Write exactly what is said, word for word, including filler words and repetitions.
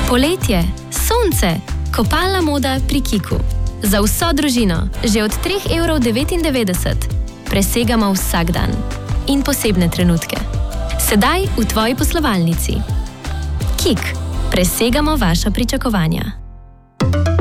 Poletje, sonce, kopalna moda pri Kiku. Za vso družino, že od tri evre devetindevetdeset. Presegamo vsak dan. In posebne trenutke. Sedaj v tvoji poslovalnici. Kik. Presegamo vaša pričakovanja.